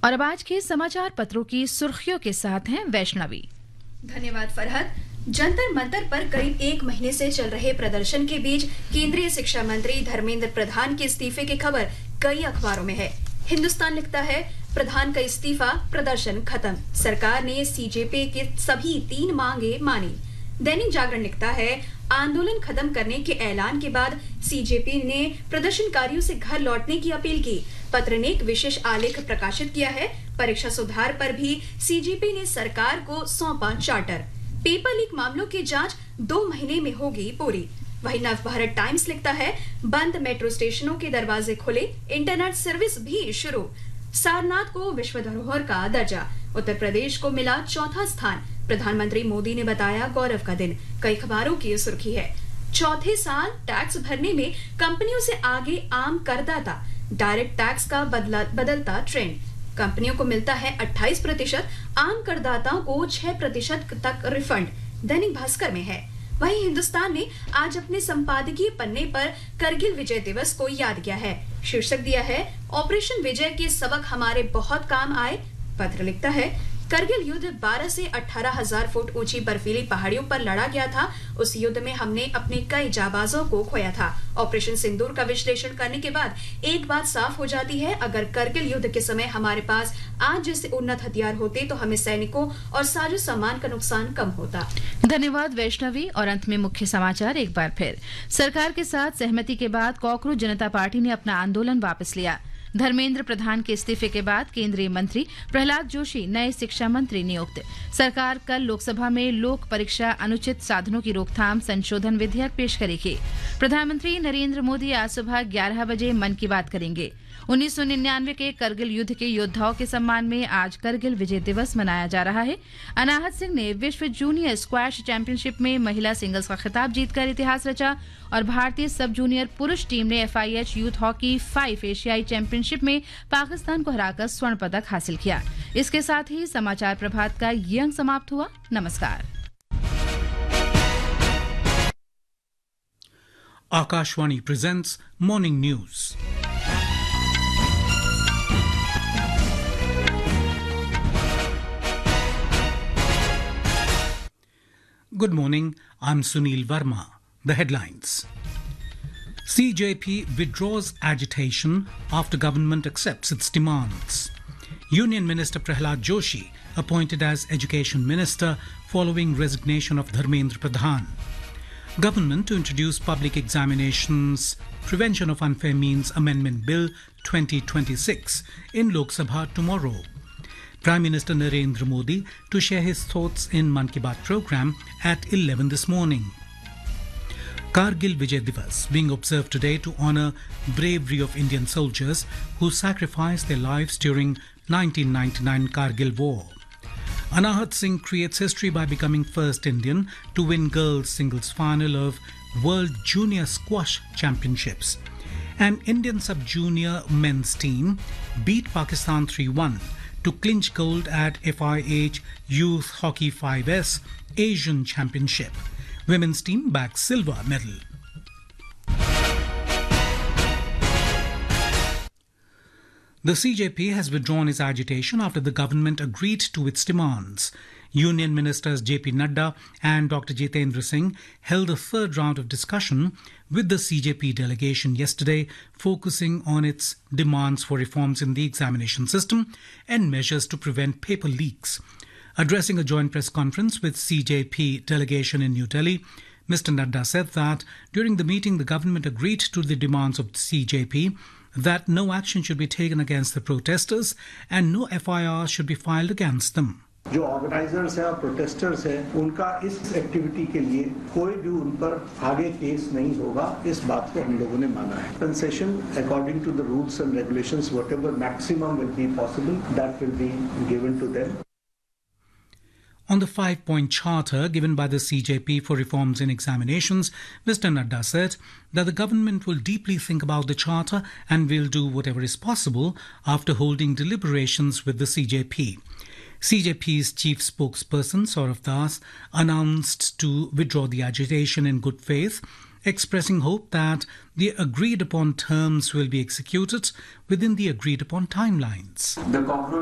और अब आज के समाचार पत्रों की सुर्खियों के साथ हैं वैष्णवी। धन्यवाद फरहत। जंतर मंतर पर करीब 1 महीने से चल रहे प्रदर्शन के बीच केंद्रीय शिक्षा मंत्री धर्मेंद्र प्रधान के इस्तीफे की खबर कई अखबारों में है। हिंदुस्तान लिखता है, प्रधान का इस्तीफा, प्रदर्शन खत्म, सरकार ने सीजेपी की सभी 3 मांगे मानी। दैनिक जागरण लिखता है, आंदोलन खत्म करने के ऐलान के बाद सीजेपी ने प्रदर्शनकारियों से घर लौटने की अपील की। पत्र ने एक विशेष आलेख प्रकाशित किया है। परीक्षा सुधार पर भी सीजेपी ने सरकार को सौंपा चार्टर। पेपर लीक मामलों की जांच 2 महीने में होगी पूरी। वहीं नवभारत टाइम्स लिखता है, बंद मेट्रो स्टेशनों के दरवाजे खुले, इंटरनेट सर्विस भी शुरू। सारनाथ को विश्व धरोहर का दर्जा, उत्तर प्रदेश को मिला 4था स्थान। प्रधानमंत्री मोदी ने बताया गौरव का दिन। कई अखबारों की सुर्खी है, चौथे साल टैक्स भरने में कंपनियों से आगे आम करदाता, डायरेक्ट टैक्स का बदलता ट्रेंड। कंपनियों को मिलता है 28%, आम करदाताओं को 6% तक रिफंड। दैनिक भास्कर में है। वहीं हिंदुस्तान ने आज अपने संपादकीय पन्ने पर करगिल विजय दिवस को याद किया है। शीर्षक दिया है, ऑपरेशन विजय के सबक हमारे बहुत काम आए। पत्र लिखता है, करगिल युद्ध 12 से 18,000 फुट ऊंची बर्फीली पहाड़ियों पर लड़ा गया था। उस युद्ध में हमने अपने कई जाबाजों को खोया था। ऑपरेशन सिंदूर का विश्लेषण करने के बाद एक बात साफ हो जाती है, अगर करगिल युद्ध के समय हमारे पास आज जैसे उन्नत हथियार होते तो हमें सैनिकों और साजो सामान का नुकसान कम होता। धन्यवाद वैष्णवी। और अंत में मुख्य समाचार एक बार फिर। सरकार के साथ सहमति के बाद कॉकरोच जनता पार्टी ने अपना आंदोलन वापस लिया। धर्मेंद्र प्रधान के इस्तीफे के बाद केंद्रीय मंत्री प्रहलाद जोशी नए शिक्षा मंत्री नियुक्त। सरकार कल लोकसभा में लोक परीक्षा अनुचित साधनों की रोकथाम संशोधन विधेयक पेश करेगी। प्रधानमंत्री नरेंद्र मोदी आज सुबह 11 बजे मन की बात करेंगे। 1999 के करगिल युद्ध के योद्धाओं के सम्मान में आज करगिल विजय दिवस मनाया जा रहा है। अनाहत सिंह ने विश्व जूनियर स्क्वैश चैंपियनशिप में महिला सिंगल्स का खिताब जीतकर इतिहास रचा और भारतीय सब जूनियर पुरुष टीम ने FIH यूथ हॉकी 5 एशियाई चैंपियनशिप में पाकिस्तान को हराकर स्वर्ण पदक हासिल किया। इसके साथ ही समाचार प्रभात का ये अंक समाप्त हुआ। नमस्कार। Akashvani presents morning news. Good morning, I'm Sunil Verma. The headlines. CJP withdraws agitation after government accepts its demands. Union Minister Prahlad Joshi appointed as Education Minister following resignation of Dharmendra Pradhan. Government to introduce Public Examinations Prevention of Unfair Means Amendment Bill 2026 in Lok Sabha tomorrow. Prime Minister Narendra Modi to share his thoughts in Mann Ki Baat program at 11 this morning. Kargil Vijay Divas being observed today to honour bravery of Indian soldiers who sacrificed their lives during 1999 Kargil War. Anahat Singh creates history by becoming first Indian to win girls singles final of World Junior Squash Championships. An Indian sub-junior men's team beat Pakistan 3-1 to clinch gold at FIH Youth Hockey 5S Asian Championship. Women's team bags silver medal. The CJP has withdrawn its agitation after the government agreed to its demands. Union Ministers JP Nadda and Dr. Jitendra Singh held a third round of discussion with the CJP delegation yesterday, focusing on its demands for reforms in the examination system and measures to prevent paper leaks. Addressing a joint press conference with CJP delegation in New Delhi, Mr. Nadda said that during the meeting the government agreed to the demands of CJP that no action should be taken against the protesters and no FIR should be filed against them. जो organisers हैं और protesters हैं उनका इस activity के लिए कोई भी उन पर आगे केस नहीं होगा, इस बात को हम लोगों ने माना है। Concession according to the rules and regulations whatever maximum will be possible that will be given to them. On the 5-point charter given by the CJP for reforms in examinations, Mr. Nadda said that the government will deeply think about the charter and will do whatever is possible after holding deliberations with the CJP. CJP's chief spokesperson Saurav Das announced to withdraw the agitation in good faith, expressing hope that the agreed upon terms will be executed within the agreed upon timelines.